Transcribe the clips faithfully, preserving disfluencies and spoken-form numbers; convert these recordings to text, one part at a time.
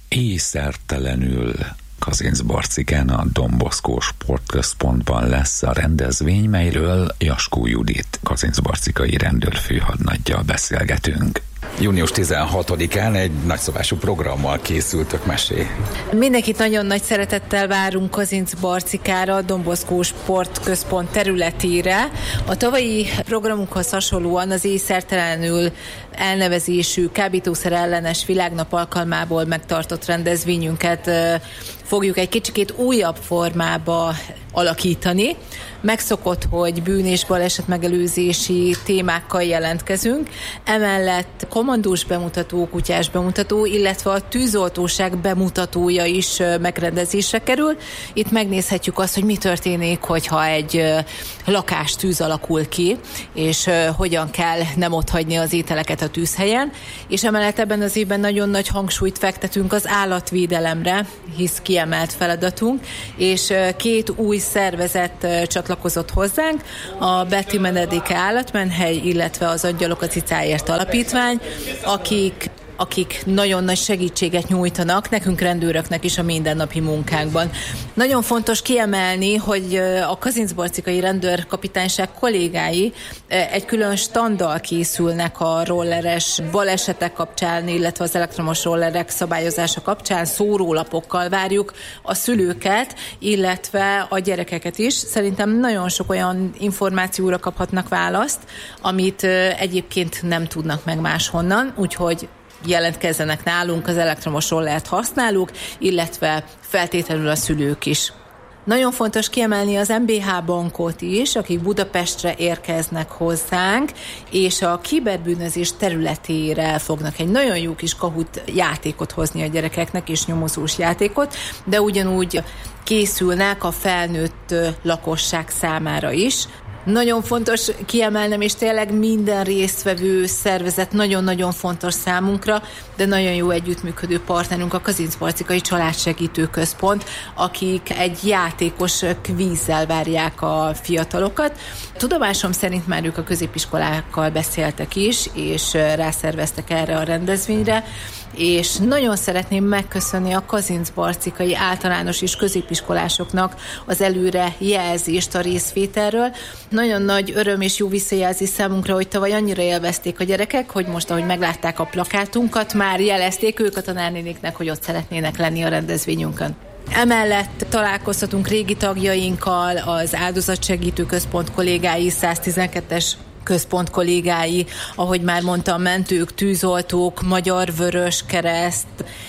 Észszertelenül Kazincbarcikán a Don Bosco Sportközpontban lesz a rendezvény, melyről Jaskó Judit kazincbarcikai rendőrfőhadnaggyal beszélgetünk. június tizenhatodikán egy nagyszabású programmal készültök, mesé. Mindenkit nagyon nagy szeretettel várunk Kazincbarcikára, a Don Bosco Sportközpont területére. A tavalyi programunkhoz hasonlóan az észszertelenül elnevezésű kábítószer ellenes világnap alkalmából megtartott rendezvényünket fogjuk egy kicsikét újabb formába alakítani. Megszokott, hogy bűn- és balesetmegelőzési témákkal jelentkezünk. Emellett kommandós bemutató, kutyás bemutató, illetve a tűzoltóság bemutatója is megrendezésre kerül. Itt megnézhetjük azt, hogy mi történik, hogyha egy lakástűz alakul ki, és hogyan kell nem otthagyni az ételeket a tűzhelyen. És emellett ebben az évben nagyon nagy hangsúlyt fektetünk az állatvédelemre, hisz kiemelt feladatunk, és két új szervezet csatlakozott hozzánk, a Betty Menedéke Állatmenhely, illetve az Angyalok a Cicáért Alapítvány, akik akik nagyon nagy segítséget nyújtanak nekünk rendőröknek is a mindennapi munkánkban. Nagyon fontos kiemelni, hogy a kazincbarcikai rendőrkapitányság kollégái egy külön standal készülnek a rolleres balesetek kapcsán, illetve az elektromos rollerek szabályozása kapcsán, szórólapokkal várjuk a szülőket, illetve a gyerekeket is. Szerintem nagyon sok olyan információra kaphatnak választ, amit egyébként nem tudnak meg máshonnan, úgyhogy jelentkezzenek nálunk, az elektromos rollert használók, illetve feltétlenül a szülők is. Nagyon fontos kiemelni az em bé há bankot is, akik Budapestre érkeznek hozzánk, és a kiberbűnözés területére fognak egy nagyon jó kis Kahoot játékot hozni a gyerekeknek, és nyomozós játékot, de ugyanúgy készülnek a felnőtt lakosság számára is. Nagyon fontos kiemelnem, és tényleg minden résztvevő szervezet nagyon-nagyon fontos számunkra, de nagyon jó együttműködő partnerünk a Kazincbarcikai Családsegítő Központ, akik egy játékos kvízzel várják a fiatalokat. Tudomásom szerint már ők a középiskolákkal beszéltek is, és rászerveztek erre a rendezvényre, és nagyon szeretném megköszönni a kazincbarcikai általános és középiskolásoknak az előre jelzést a részvételről. Nagyon nagy öröm és jó visszajelzés számunkra, hogy tavaly annyira élvezték a gyerekek, hogy most, ahogy meglátták a plakátunkat, már jelezték ők a tanárnéniknek, hogy ott szeretnének lenni a rendezvényünkön. Emellett találkozhatunk régi tagjainkkal, az Áldozatsegítő Központ kollégái, száztizenkettes központ kollégái, ahogy már mondtam, mentők, tűzoltók, Magyar Vöröskereszt,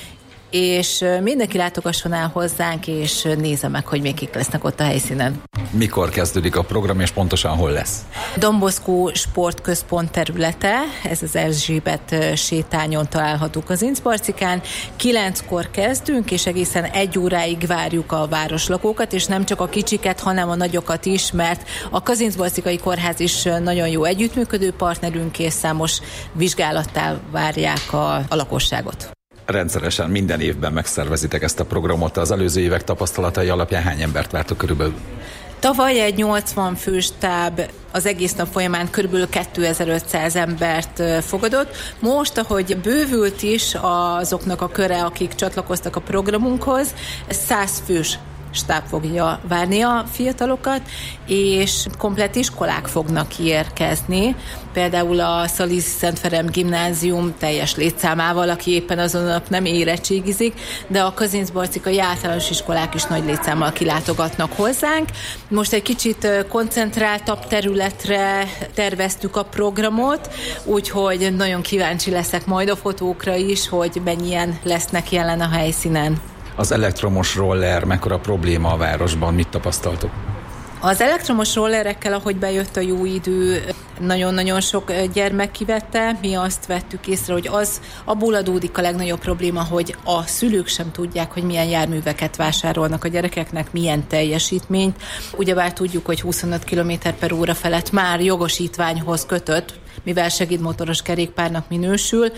és mindenki látogasson el hozzánk, és nézze meg, hogy még kik lesznek ott a helyszínen. Mikor kezdődik a program, és pontosan hol lesz? Don Bosco Sportközpont területe, ez az Erzsébet sétányon található Kazincbarcikán. Kilenckor kezdünk, és egészen egy óráig várjuk a városlakókat, és nem csak a kicsiket, hanem a nagyokat is, mert a Kazincbarcikai Kórház is nagyon jó együttműködő partnerünk, és számos vizsgálattal várják a, a lakosságot. Rendszeresen minden évben megszervezitek ezt a programot. Az előző évek tapasztalatai alapján hány embert vártok körülbelül? Tavaly egy nyolcvan fős táb az egész nap folyamán körülbelül kétezer-ötszáz embert fogadott. Most, ahogy bővült is azoknak a köre, akik csatlakoztak a programunkhoz, száz fős stáb fogja várni a fiatalokat, és komplett iskolák fognak kiérkezni. Például a Szalízi Szent Ferenc Gimnázium teljes létszámával, aki éppen azon a nap nem érettségizik, de a kazincbarcikai általános iskolák is nagy létszámmal kilátogatnak hozzánk. Most egy kicsit koncentráltabb területre terveztük a programot, úgyhogy nagyon kíváncsi leszek majd a fotókra is, hogy mennyien lesznek jelen a helyszínen. Az elektromos roller mekkora probléma a városban? Mit tapasztaltok? Az elektromos rollerekkel, ahogy bejött a jó idő, nagyon-nagyon sok gyermek kivette. Mi azt vettük észre, hogy az abból adódik a legnagyobb probléma, hogy a szülők sem tudják, hogy milyen járműveket vásárolnak a gyerekeknek, milyen teljesítményt. Ugyebár tudjuk, hogy huszonöt kilométer per óra felett már jogosítványhoz kötött, mivel segédmotoros kerékpárnak minősül.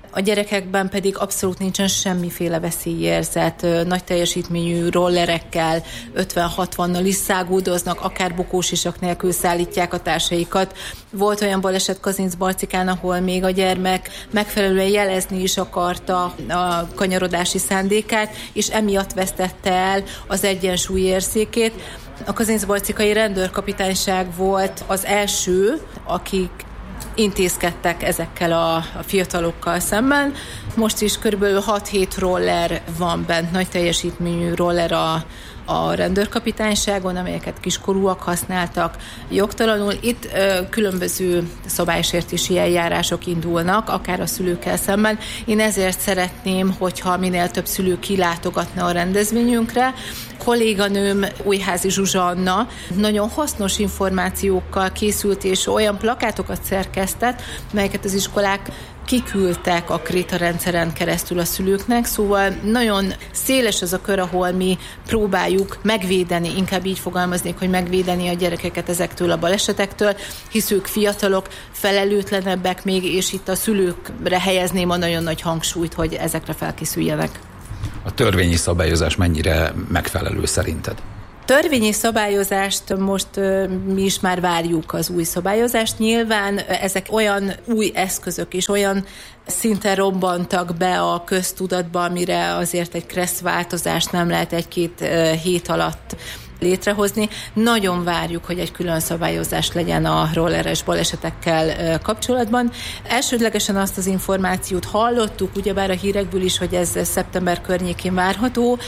A gyerekekben pedig abszolút nincsen semmiféle veszélyérzet. Nagy teljesítményű rollerekkel, ötven-hatvannal is száguldoznak, akár bukósisak nélkül szállítják a társaikat. Volt olyan baleset Kazincbarcikán, ahol még a gyermek megfelelően jelezni is akarta a kanyarodási szándékát, és emiatt vesztette el az egyensúlyérzékét. A kazincbarcikai rendőrkapitányság volt az első, akik intézkedtek ezekkel a, a fiatalokkal szemben. Most is körülbelül hat-hét roller van bent, nagy teljesítményű roller a, a rendőrkapitányságon, amelyeket kiskorúak használtak jogtalanul. Itt ö, különböző szabálysértési eljárások indulnak, akár a szülőkkel szemben. Én ezért szeretném, hogyha minél több szülő kilátogatna a rendezvényünkre. Kolléganőm, Újházi Zsuzsanna nagyon hasznos információkkal készült, és olyan plakátokat szerkesztett, melyeket az iskolák kiküldtek a Kréta rendszeren keresztül a szülőknek, szóval nagyon széles az a kör, ahol mi próbáljuk megvédeni, inkább így fogalmaznék, hogy megvédeni a gyerekeket ezektől a balesetektől, hisz ők fiatalok, felelőtlenebbek még, és itt a szülőkre helyezném a nagyon nagy hangsúlyt, hogy ezekre felkészüljenek. A törvényi szabályozás mennyire megfelelő szerinted? Törvényi szabályozást most uh, mi is már várjuk, az új szabályozást. Nyilván ezek olyan új eszközök és olyan szinten robbantak be a köztudatba, amire azért egy kressz változást nem lehet egy-két uh, hét alatt létrehozni. Nagyon várjuk, hogy egy külön szabályozás legyen a rolleres balesetekkel kapcsolatban. Elsődlegesen azt az információt hallottuk, ugyebár a hírekből is, hogy ez szeptember környékén várható,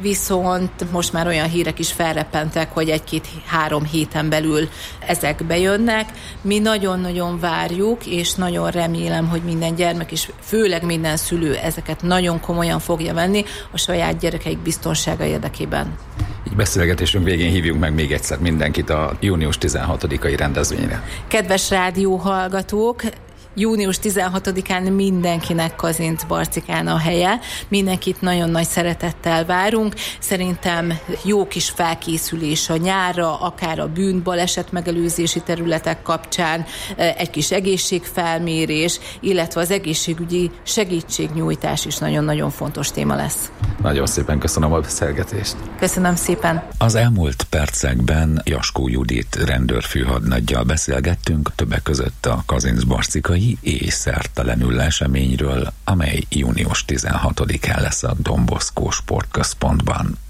viszont most már olyan hírek is felreppentek, hogy egy-két-három héten belül ezek bejönnek. Mi nagyon-nagyon várjuk, és nagyon remélem, hogy minden gyermek, és főleg minden szülő ezeket nagyon komolyan fogja venni a saját gyerekeik biztonsága érdekében. Így beszélgetésünk végén hívjuk meg még egyszer mindenkit a június tizenhatodikai rendezvényre. Kedves rádióhallgatók, június tizenhatodikán mindenkinek Kazincbarcikán a helye. Mindenkit nagyon nagy szeretettel várunk. Szerintem jó kis felkészülés a nyárra, akár a bűnbaleset megelőzési területek kapcsán, egy kis egészségfelmérés, illetve az egészségügyi segítségnyújtás is nagyon-nagyon fontos téma lesz. Nagyon szépen köszönöm a beszélgetést. Köszönöm szépen. Az elmúlt percekben Jaskó Judit rendőrfőhadnaggyal beszélgettünk, többek között a kazincbarcikai és szertelenül eseményről, amely június tizenhatodikán lesz a Don Bosco Sportközpontban.